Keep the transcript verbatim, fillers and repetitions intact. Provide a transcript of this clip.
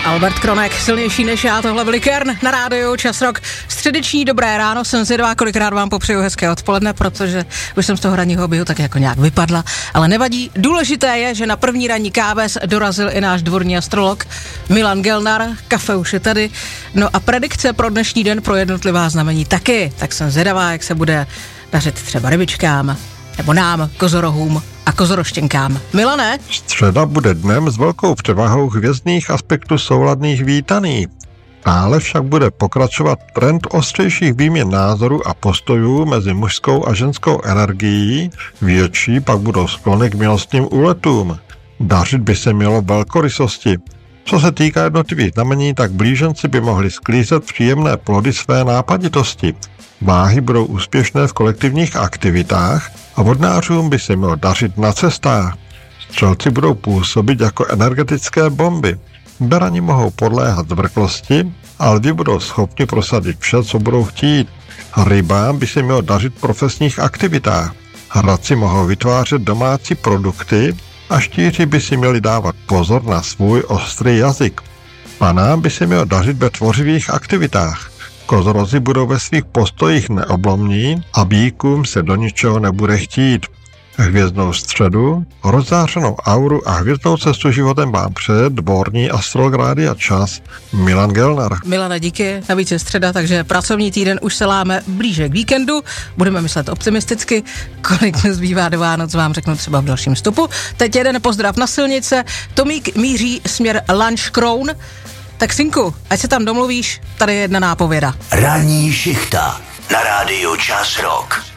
Albert Kronek, silnější než já, tohle byl Kern na rádiu Čas Rock. Středeční dobré ráno, jsem zvědavá, kolikrát vám popřeju hezké odpoledne, protože už jsem z toho ranního oběhu tak jako nějak vypadla, ale nevadí. Důležité je, že na první ranní káves dorazil i náš dvorní astrolog Milan Gelnar, kafe už je tady, no a predikce pro dnešní den pro jednotlivá znamení taky, tak jsem zvědavá, jak se bude dařit třeba rybičkám, nebo nám, kozorohům a kozoroštěnkám. Milane? Středa bude dnem s velkou převahou hvězdných aspektů souladných vítaný. Dále však bude pokračovat trend ostřejších výměn názorů a postojů mezi mužskou a ženskou energií, větší pak budou sklony k milostným úletům. Dařit by se mělo velkorysosti. Co se týká jednotlivých znamení, tak blíženci by mohli sklízet příjemné plody své nápaditosti. Váhy budou úspěšné v kolektivních aktivitách a vodnářům by se mělo dařit na cestách. Střelci budou působit jako energetické bomby. Berani mohou podléhat zvrklosti, ale lvi budou schopni prosadit vše, co budou chtít. Rybám by se mělo dařit v profesních aktivitách. Hradci mohou vytvářet domácí produkty a štíři by si měli dávat pozor na svůj ostrý jazyk. Panám by se mělo dařit ve tvořivých aktivitách. Kozorozi budou ve svých postojích neoblomní a bíkům se do ničeho nebude chtít. Hvězdnou středu, rozzářenou auru a hvězdnou cestu životem vám před dvorní astrolog Rádia Čas Milan Gelnar. Milane, díky, navíc je středa, takže pracovní týden už se láme blíže k víkendu, budeme myslet optimisticky, kolik mi zbývá do Vánoc, vám řeknu třeba v dalším vstupu. Teď jeden pozdrav na silnice, Tomík míří směr Lunch Crown. Tak synku, ať se tam domluvíš, tady je jedna nápověda. Ranní šichta na rádiu Čas Rock.